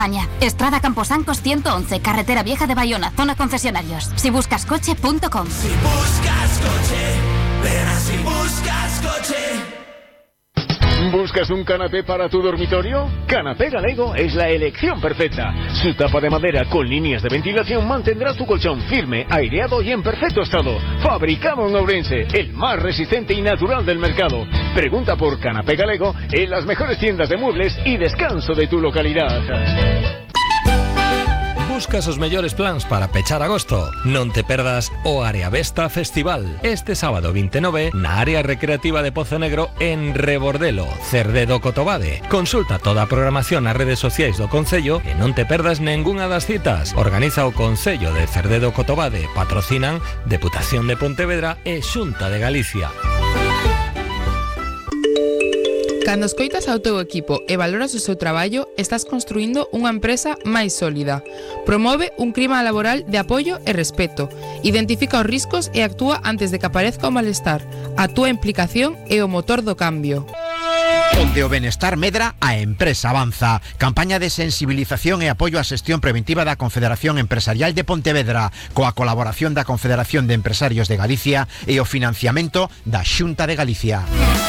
Estrada Camposancos 111, carretera vieja de Bayona, zona concesionarios. Si buscas coche.com. Si buscas coche, verás si buscas coche. ¿Buscas un canapé para tu dormitorio? Canapé Galego es la elección perfecta. Su tapa de madera con líneas de ventilación mantendrá tu colchón firme, aireado y en perfecto estado. Fabricado en Ourense, el más resistente y natural del mercado. Pregunta por Canapé Galego en las mejores tiendas de muebles y descanso de tu localidad. Buscas os mellores plans para pechar agosto? Non te perdas o Área Vesta Festival este sábado 29 na área recreativa de Pozo Negro en Rebordelo, Cerdedo Cotobade. Consulta toda a programación nas redes sociais do Concello e non te perdas ningunha das citas. Organiza o Concello de Cerdedo Cotobade, patrocinan Deputación de Pontevedra e Xunta de Galicia. Cando escoitas ao teu equipo e valoras o seu traballo, estás construindo unha empresa máis sólida. Promove un clima laboral de apoio e respeto. Identifica os riscos e actúa antes de que aparezca o malestar. A túa implicación é o motor do cambio. Onde o benestar medra, a empresa avanza. Campaña de sensibilización e apoio á xestión preventiva da Confederación Empresarial de Pontevedra, coa colaboración da Confederación de Empresarios de Galicia e o financiamento da Xunta de Galicia.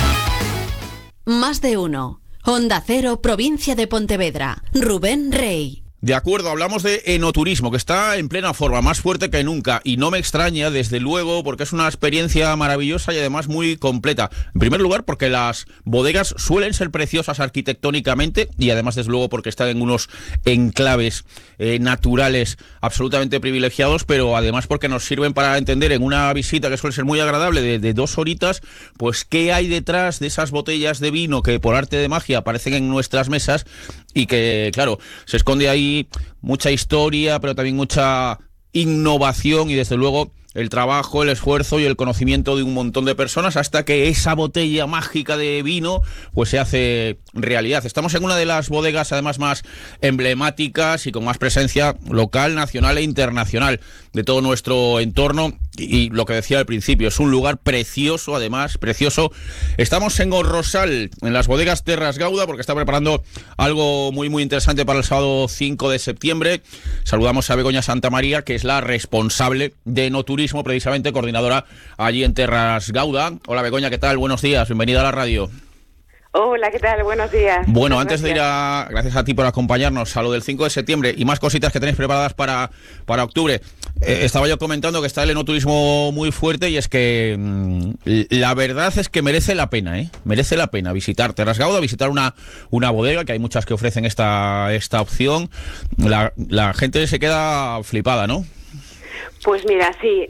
Más de uno. Onda Cero, provincia de Pontevedra. Rubén Rey. De acuerdo, hablamos de enoturismo, que está en plena forma, más fuerte que nunca, y no me extraña, desde luego, porque es una experiencia maravillosa y además muy completa. En primer lugar, porque las bodegas suelen ser preciosas arquitectónicamente y además, desde luego, porque están en unos enclaves naturales absolutamente privilegiados, pero además porque nos sirven para entender en una visita que suele ser muy agradable de 2 horitas, pues qué hay detrás de esas botellas de vino que por arte de magia aparecen en nuestras mesas y que, claro, se esconde ahí mucha historia, pero también mucha innovación y, desde luego, el trabajo, el esfuerzo y el conocimiento de un montón de personas hasta que esa botella mágica de vino pues se hace realidad. Estamos en una de las bodegas además más emblemáticas y con más presencia local, nacional e internacional de todo nuestro entorno y lo que decía al principio, es un lugar precioso, además, precioso. Estamos en Gorrosal, en las bodegas Terras Gauda, porque está preparando algo muy muy interesante para el sábado 5 de septiembre. Saludamos a Begoña Santamaría, que es la responsable de Enoturismo, precisamente coordinadora allí en Terras Gauda. Hola Begoña, ¿qué tal? Buenos días, bienvenida a la radio. Hola, ¿qué tal? Buenos días. Bueno, antes de ir a... Gracias a ti por acompañarnos a lo del 5 de septiembre y más cositas que tenéis preparadas para octubre. Estaba yo comentando que está el enoturismo muy fuerte y es que la verdad es que merece la pena, ¿eh? Merece la pena visitar Terras Gauda, visitar una bodega, que hay muchas que ofrecen esta opción. La gente se queda flipada, ¿no? Pues mira, sí,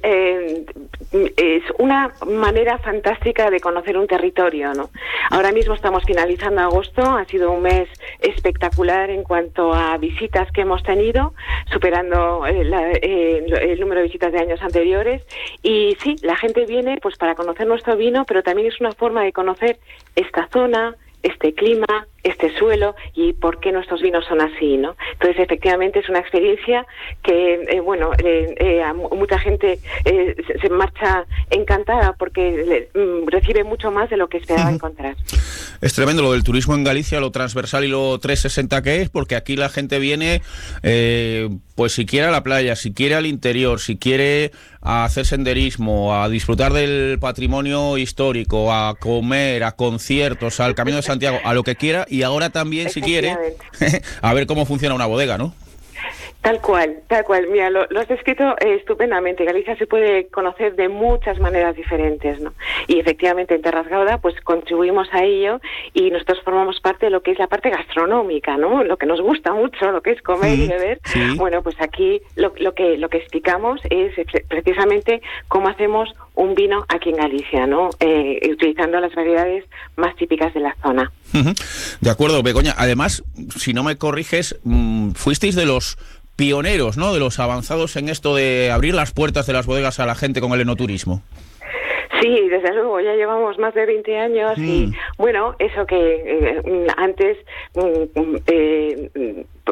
es una manera fantástica de conocer un territorio, ¿no? Ahora mismo estamos finalizando agosto, ha sido un mes espectacular en cuanto a visitas que hemos tenido, superando el número de visitas de años anteriores. Y sí, la gente viene pues para conocer nuestro vino, pero también es una forma de conocer esta zona, este clima, este suelo y por qué nuestros vinos son así, ¿no? Entonces, efectivamente, es una experiencia que, a mucha gente se marcha encantada porque recibe mucho más de lo que esperaba encontrar. Es tremendo lo del turismo en Galicia, lo transversal y lo 360 que es, porque aquí la gente viene, pues si quiere a la playa, si quiere al interior, si quiere a hacer senderismo, a disfrutar del patrimonio histórico, a comer, a conciertos, al Camino de Santiago, a lo que quiera, y ahora también, si quiere, a ver cómo funciona una bodega, ¿no? Tal cual. Mira, lo has descrito estupendamente. Galicia se puede conocer de muchas maneras diferentes, ¿no? Y efectivamente en Terras Gauda pues contribuimos a ello y nosotros formamos parte de lo que es la parte gastronómica, ¿no? Lo que nos gusta mucho, lo que es comer y beber. Sí. Bueno, pues aquí lo que explicamos es precisamente cómo hacemos un vino aquí en Galicia, ¿no? Utilizando las variedades más típicas de la zona. De acuerdo, Begoña. Además, si no me corriges, fuisteis de los pioneros, ¿no? De los avanzados en esto de abrir las puertas de las bodegas a la gente con el enoturismo. Sí, desde luego, ya llevamos más de 20 años y, bueno, eso que antes cualquier persona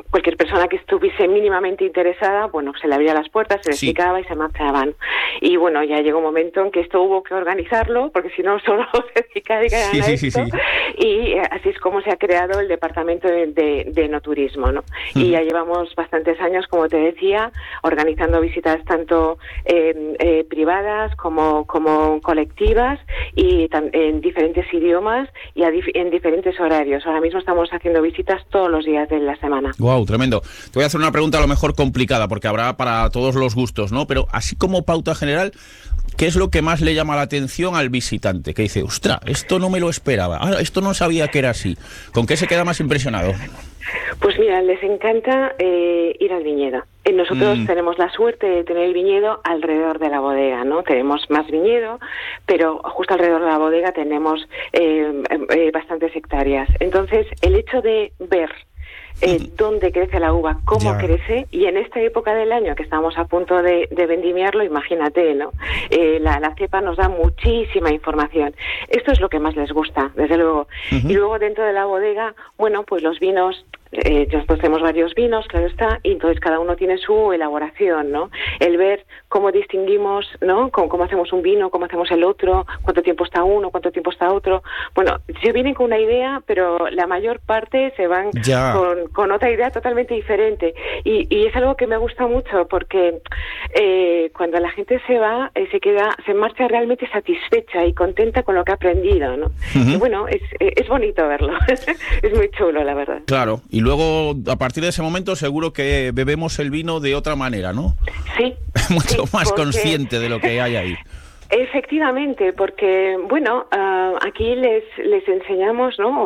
persona que estuviese mínimamente interesada, bueno, se le abría las puertas, se le explicaba y se marchaban. Y bueno, ya llegó un momento en que esto hubo que organizarlo, porque si no solo se dedicaban a esto. Y así es como se ha creado el departamento de enoturismo, ¿no? Y ya llevamos bastantes años, como te decía, organizando visitas tanto privadas como colectivas y en diferentes idiomas y en diferentes horarios. Ahora mismo estamos haciendo visitas todos los días de la semana. Wow, tremendo. Te voy a hacer una pregunta a lo mejor complicada, porque habrá para todos los gustos, ¿no? Pero así como pauta general, ¿qué es lo que más le llama la atención al visitante? Que dice, ostras, esto no me lo esperaba, esto no sabía que era así. ¿Con qué se queda más impresionado? Pues mira, les encanta ir al viñedo. Nosotros tenemos la suerte de tener el viñedo alrededor de la bodega, ¿no? Tenemos más viñedo, pero justo alrededor de la bodega tenemos bastantes hectáreas. Entonces, el hecho de ver dónde crece la uva, cómo crece, y en esta época del año que estamos a punto de vendimiarlo, imagínate, ¿no? La cepa nos da muchísima información. Esto es lo que más les gusta, desde luego. Y luego dentro de la bodega, bueno, pues los vinos, nosotros tenemos varios vinos, claro está, y entonces cada uno tiene su elaboración, ¿no? El ver cómo distinguimos, ¿no? Cómo hacemos un vino, cómo hacemos el otro, cuánto tiempo está uno, cuánto tiempo está otro. Bueno, se vienen con una idea, pero la mayor parte se van con otra idea totalmente diferente. Y es algo que me gusta mucho, porque cuando la gente se va, se marcha realmente satisfecha y contenta con lo que ha aprendido, ¿no? Y bueno, es bonito verlo. Es muy chulo, la verdad. Claro. Y luego, a partir de ese momento, seguro que bebemos el vino de otra manera, ¿no? Sí. Mucho más consciente de lo que hay ahí. Efectivamente, porque, bueno, aquí les enseñamos, ¿no?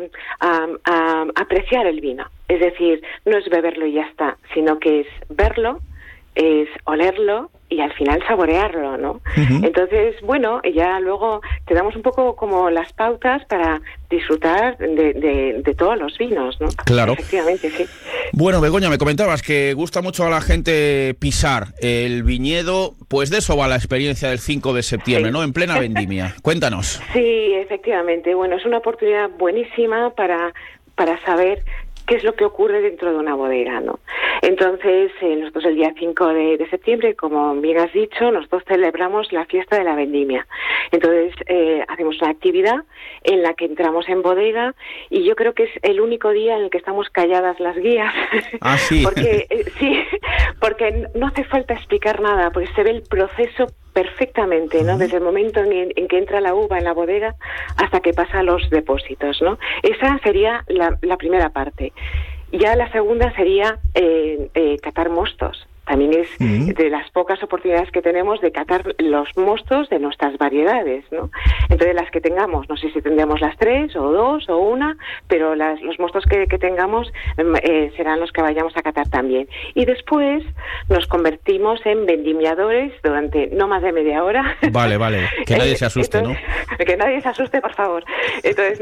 A apreciar el vino. Es decir, no es beberlo y ya está, sino que es verlo, es olerlo y al final saborearlo, ¿no? Entonces, bueno, ya luego te damos un poco como las pautas para disfrutar de todos los vinos, ¿no? Claro. Efectivamente, sí. Bueno, Begoña, me comentabas que gusta mucho a la gente pisar el viñedo, pues de eso va la experiencia del 5 de septiembre, ¿no? En plena vendimia. Cuéntanos. Sí, efectivamente. Bueno, es una oportunidad buenísima para saber qué es lo que ocurre dentro de una bodega, ¿no? Entonces, nosotros el día 5 de septiembre, como bien has dicho, nosotros celebramos la fiesta de la vendimia. Entonces, hacemos una actividad en la que entramos en bodega y yo creo que es el único día en el que estamos calladas las guías. Ah, sí. Porque no hace falta explicar nada, porque se ve el proceso perfectamente, ¿no? Desde el momento en que entra la uva en la bodega hasta que pasa a los depósitos, ¿no? Esa sería la primera parte. Ya la segunda sería catar mostos. También es de las pocas oportunidades que tenemos de catar los mostos de nuestras variedades, ¿no? Entonces, las que tengamos, no sé si tendremos las 3 o 2 o 1, pero los mostos que tengamos serán los que vayamos a catar también. Y después nos convertimos en vendimiadores durante no más de media hora. Vale, que nadie se asuste, ¿no? Que nadie se asuste, por favor. Entonces,